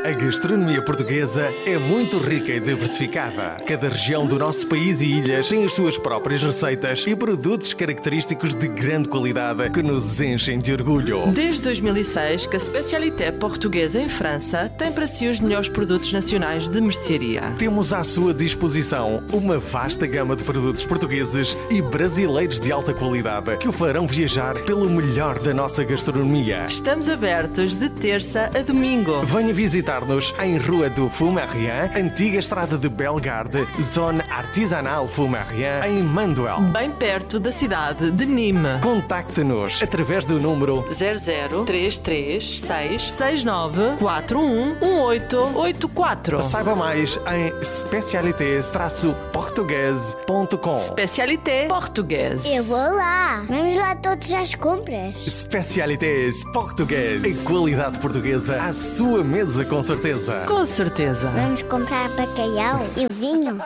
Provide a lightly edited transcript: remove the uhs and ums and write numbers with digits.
A gastronomia portuguesa é muito rica e diversificada. Cada região do nosso país e ilhas tem as suas próprias receitas e produtos característicos de grande qualidade que nos enchem de orgulho. Desde 2006 que a Specialité Portuguesa em França tem para si os melhores produtos nacionais de mercearia. Temos à sua disposição uma vasta gama de produtos portugueses e brasileiros de alta qualidade que o farão viajar pelo melhor da nossa gastronomia. Estamos abertos de terça a domingo. Venha visitar-nos em Rua do Fumarian, antiga estrada de Bellegarde, Zona Artisanal Fumarian, em Manduel. Bem perto da cidade de Nîmes. Contacte-nos através do número 003369411884. Saiba mais em specialité-portuguese.com. Specialité Portuguesa. Eu vou lá. Vamos lá todos às compras. Specialités Portuguese. A qualidade portuguesa à sua mesa, com certeza. Com certeza. Vamos comprar bacalhau e vinho.